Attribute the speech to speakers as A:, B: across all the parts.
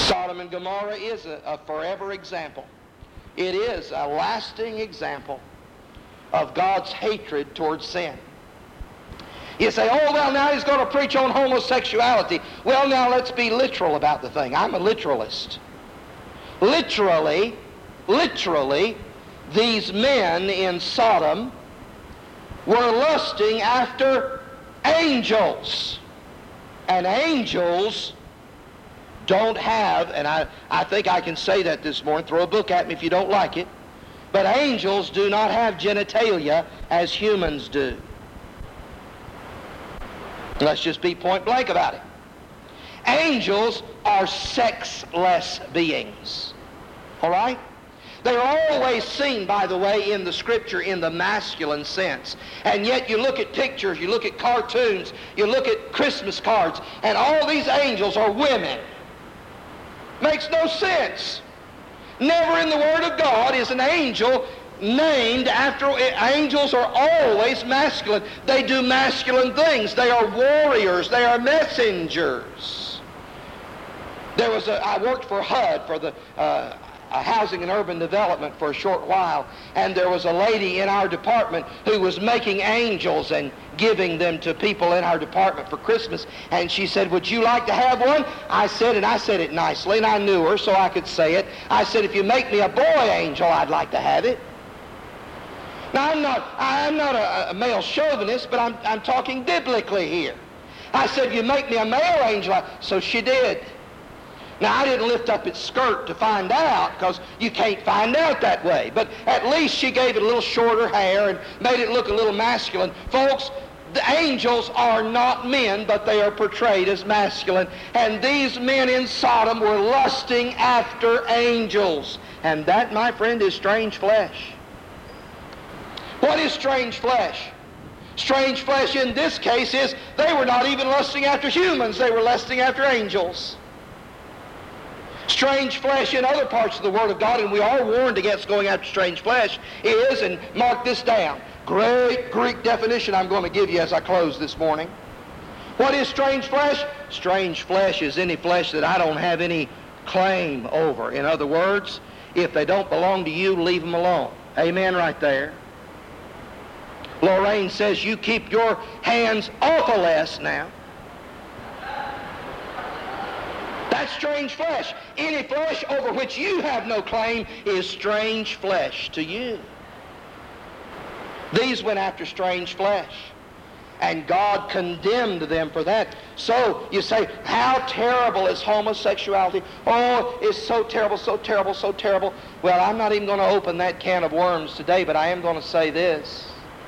A: Sodom and Gomorrah is a forever example. It is a lasting example of God's hatred towards sin. You say, oh, well, now he's going to preach on homosexuality. Well, now let's be literal about the thing. I'm a literalist. Literally, these men in Sodom were lusting after angels. And angels don't have, and I think I can say that this morning, throw a book at me if you don't like it, but angels do not have genitalia as humans do. Let's just be point blank about it. Angels are sexless beings. All right? They are always seen, by the way, in the Scripture in the masculine sense. And yet you look at pictures, you look at cartoons, you look at Christmas cards, and all these angels are women. Makes no sense. Never in the Word of God is an angel named after. Angels are always masculine. They do masculine things. They are warriors. They are messengers. I worked for HUD, for the Housing and Urban Development, for a short while, and there was a lady in our department who was making angels and giving them to people in our department for Christmas, and she said, would you like to have one? I said it nicely, and I knew her so I could say it. I said, if you make me a boy angel, I'd like to have it. Now, I'm not a male chauvinist, but I'm talking biblically here. I said, you make me a male angel. So she did. Now, I didn't lift up its skirt to find out, because you can't find out that way. But at least she gave it a little shorter hair and made it look a little masculine. Folks, the angels are not men, but they are portrayed as masculine. And these men in Sodom were lusting after angels. And that, my friend, is strange flesh. What is strange flesh? Strange flesh in this case is they were not even lusting after humans. They were lusting after angels. Strange flesh in other parts of the Word of God, and we are warned against going after strange flesh, is, and mark this down, great Greek definition I'm going to give you as I close this morning. What is strange flesh? Strange flesh is any flesh that I don't have any claim over. In other words, if they don't belong to you, leave them alone. Amen right there. Lorraine says you keep your hands off of Les now. That's strange flesh. Any flesh over which you have no claim is strange flesh to you. These went after strange flesh, and God condemned them for that. So you say, how terrible is homosexuality? Oh, it's so terrible, so terrible, so terrible. Well, I'm not even going to open that can of worms today, but I am going to say this.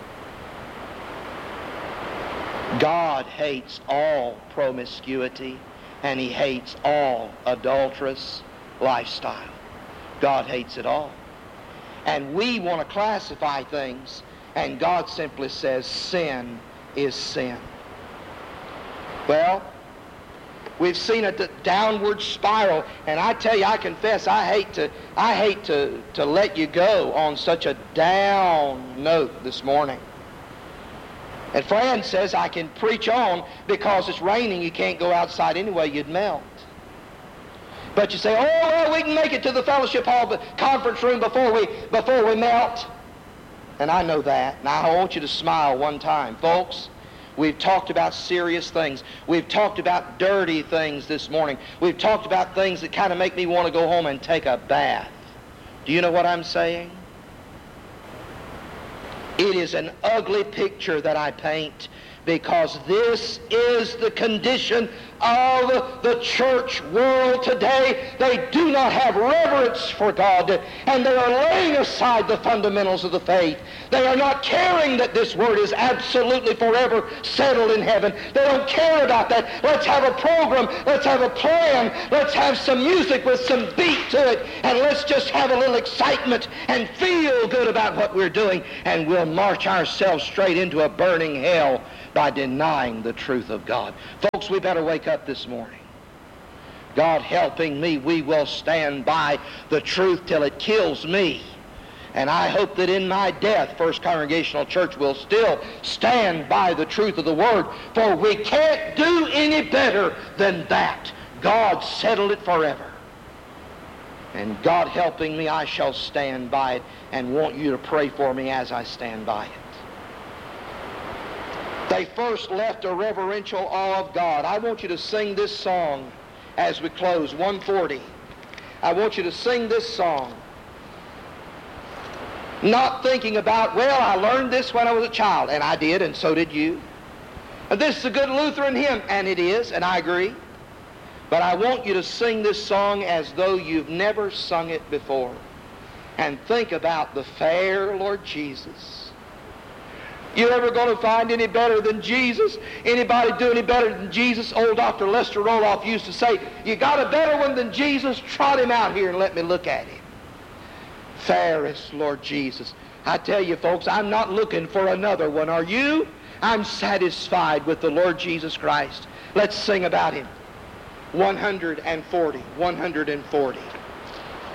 A: God hates all promiscuity, and He hates all adulterous lifestyle. God hates it all. And we want to classify things, and God simply says sin is sin. Well, we've seen a downward spiral, and I tell you, I confess, I hate to let you go on such a down note this morning. And Fran says I can preach on because it's raining, you can't go outside anyway, you'd melt. But you say, oh, well, we can make it to the fellowship hall, the conference room before we melt. And I know that. Now I want you to smile one time. Folks, we've talked about serious things. We've talked about dirty things this morning. We've talked about things that kind of make me want to go home and take a bath. Do you know what I'm saying? It is an ugly picture that I paint, because this is the condition of the church world today. They do not have reverence for God, and they are laying aside the fundamentals of the faith. They are not caring that this word is absolutely forever settled in heaven. They don't care about that. Let's have a program. Let's have a plan. Let's have some music with some beat to it, and let's just have a little excitement and feel good about what we're doing, and we'll march ourselves straight into a burning hell by denying the truth of God. Folks, we better wake up this morning. God helping me, we will stand by the truth till it kills me. And I hope that in my death, First Congregational Church will still stand by the truth of the Word, for we can't do any better than that. God settled it forever. And God helping me, I shall stand by it and want you to pray for me as I stand by it. They first left a reverential awe of God. I want you to sing this song as we close, 140. I want you to sing this song. Not thinking about, well, I learned this when I was a child, and I did, and so did you. And this is a good Lutheran hymn, and it is, and I agree. But I want you to sing this song as though you've never sung it before. And think about the fair Lord Jesus. You ever going to find any better than Jesus? Anybody do any better than Jesus? Old Dr. Lester Roloff used to say, you got a better one than Jesus? Trot him out here and let me look at him. Fairest Lord Jesus. I tell you folks, I'm not looking for another one. Are you? I'm satisfied with the Lord Jesus Christ. Let's sing about him. 140.